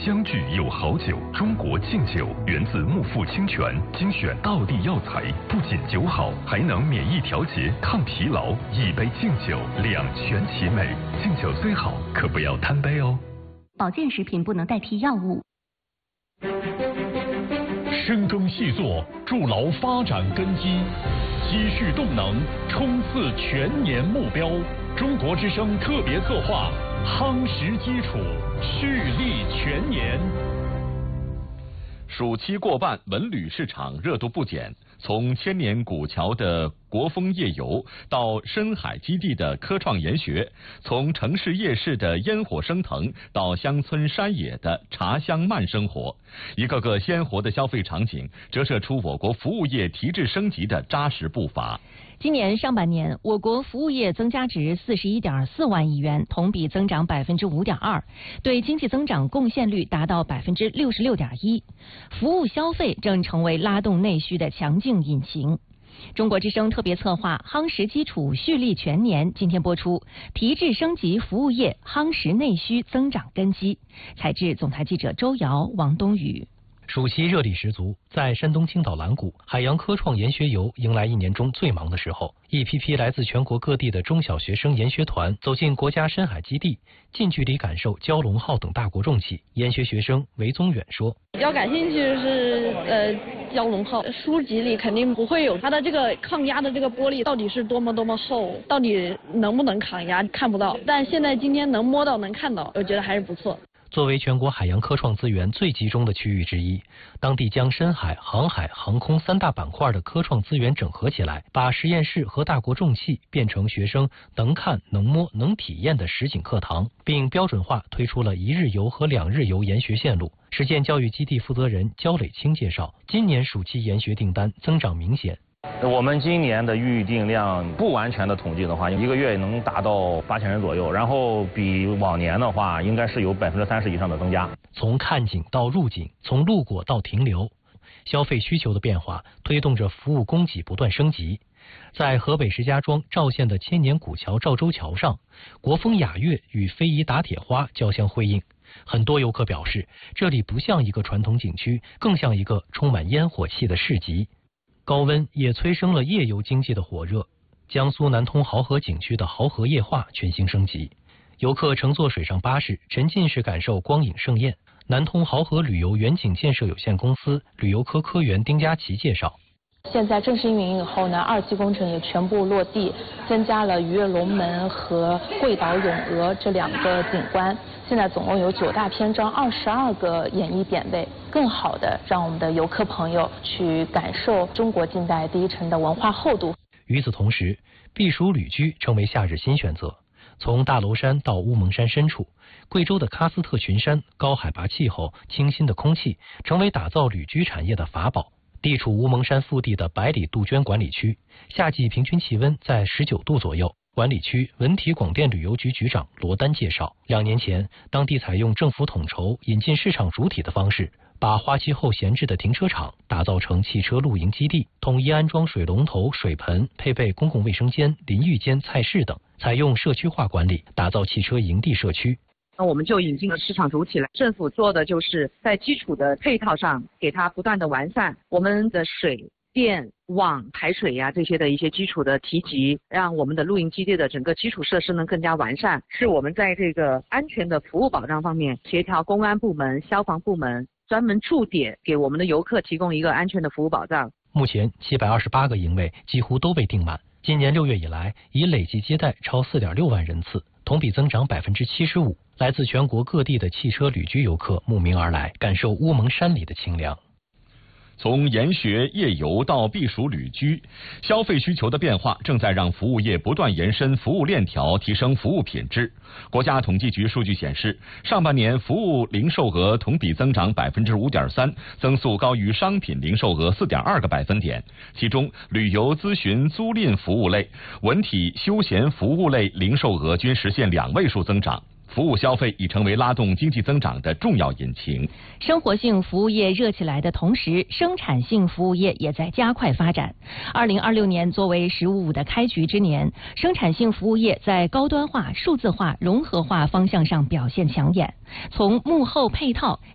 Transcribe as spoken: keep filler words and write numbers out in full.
相聚有好酒，中国劲酒源自木富清泉，精选道地药材，不仅酒好，还能免疫调节、抗疲劳。一杯劲酒，两全其美。劲酒虽好，可不要贪杯哦。 保健食品不能代替药物。 深耕细作，筑牢发展根基，积蓄动能，冲刺全年目标。中国之声特别策划，夯实基础，蓄力全年。 暑期过半，文旅市场热度不减。从千年古桥的国风夜游到深海基地的科创研学，从城市夜市的烟火升腾到乡村山野的茶香慢生活，一个个鲜活的消费场景折射出我国服务业提质升级的扎实步伐。 今年上半年，我国服务业增加值四十一点四万亿元，同比增长百分之五点二，对经济增长贡献率达到百分之六十六点一。服务消费正成为拉动内需的强劲引擎。中国之声特别策划夯实基础，蓄力全年，今天播出提质升级服务业，夯实内需增长根基。采制总台记者周瑶、王冬雨。 暑期热力十足，在山东青岛蓝谷，海洋科创研学游迎来一年中最忙的时候。一批批来自全国各地的中小学生研学团走进国家深海基地，近距离感受蛟龙号等大国重器。研学学生韦宗远说：“ 比较感兴趣的是呃蛟龙号，书籍里肯定不会有它的这个抗压的这个玻璃到底是多么多么厚，到底能不能抗压看不到，但现在今天能摸到能看到，我觉得还是不错。” 作为全国海洋科创资源最集中的区域之一，当地将深海、航海、航空三大板块的科创资源整合起来，把实验室和大国重器变成学生能看、能摸、能体验的实景课堂，并标准化推出了一日游和两日游研学线路。实践教育基地负责人焦磊清介绍，今年暑期研学订单增长明显。 我们今年的预订量不完全的统计的话，一个月能达到八千人左右，然后比往年的话，应该是有百分之三十以上的增加。 从看景到入景，从路过到停留，消费需求的变化推动着服务供给不断升级。在河北石家庄赵县的千年古桥赵州桥上，国风雅乐与非遗打铁花交相辉映。很多游客表示，这里不像一个传统景区，更像一个充满烟火气的市集。高温也催生了夜游经济的火热，江苏南通濠河景区的濠河夜话全新升级，游客乘坐水上巴士，沉浸式感受光影盛宴。南通濠河旅游远景建设有限公司旅游科科员丁佳琪介绍， 现在正式运营以后呢，二期工程也全部落地，增加了鱼跃龙门和桂岛咏鹅这两个景观。现在总共有九大篇章，二十二个演艺点位，更好的让我们的游客朋友去感受中国近代第一城的文化厚度。 与此同时，避暑旅居成为夏日新选择。从大娄山到乌蒙山深处，贵州的喀斯特群山、高海拔气候、清新的空气，成为打造旅居产业的法宝。地处乌蒙山腹地的百里杜鹃管理区，夏季平均气温在十九度左右。管理区文体广电旅游局局长罗丹介绍，两年前，当地采用政府统筹、引进市场主体的方式，把花期后闲置的停车场打造成汽车露营基地，统一安装水龙头、水盆，配备公共卫生间、淋浴间、菜室等，采用社区化管理，打造汽车营地社区。 那我们就引进了市场主体来，政府做的就是在基础的配套上给它不断的完善，我们的水电网排水呀、啊、这些的一些基础的提及，让我们的露营基地的整个基础设施能更加完善，是我们在这个安全的服务保障方面协调公安部门、消防部门专门驻点，给我们的游客提供一个安全的服务保障。 目前七百二十八个营位几乎都被订满，今年六月以来已累计接待超 四点六万人次，同比增长百分之七十五。来自全国各地的汽车旅居游客慕名而来，感受乌蒙山里的清凉。 从研学、夜游到避暑旅居，消费需求的变化正在让服务业不断延伸服务链条，提升服务品质。国家统计局数据显示，上半年服务零售额同比增长百分之五点三，增速高于商品零售额四点二个百分点。其中，旅游咨询租赁服务类、文体休闲服务类零售额均实现两位数增长。服务消费已成为拉动经济增长的重要引擎。 生活性服务业热起来的同时，生产性服务业也在加快发展。二零二六年作为“十五五”的开局之年，生产性服务业在高端化、数字化、融合化方向上表现抢眼。从幕后配套